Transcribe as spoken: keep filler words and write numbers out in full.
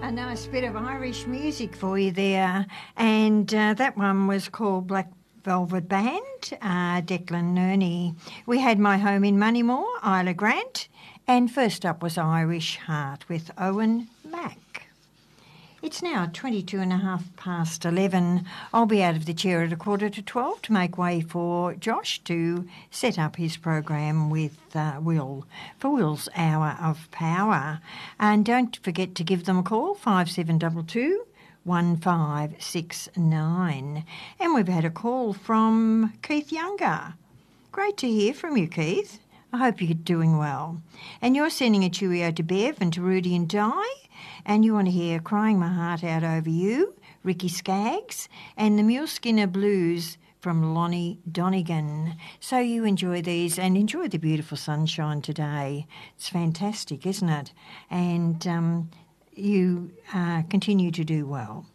A nice bit of Irish music for you there, and uh, that one was called Black Velvet Band, uh, Declan Nerney. We had My Home in Moneymore, Isla Grant, and first up was Irish Heart with Owen Mack. It's now twenty-two and a half past eleven. I'll be out of the chair at a quarter to twelve to make way for Josh to set up his program with uh, Will for Will's Hour of Power. And don't forget to give them a call, five seven two two, one five six nine. And we've had a call from Keith Younger. Great to hear from you, Keith. I hope you're doing well. And you're sending a cheerio to Bev and to Rudy and Di. And you want to hear Crying My Heart Out Over You, Ricky Skaggs, and the Mule Skinner Blues from Lonnie Donegan. So you enjoy these and enjoy the beautiful sunshine today. It's fantastic, isn't it? And um, you uh, continue to do well.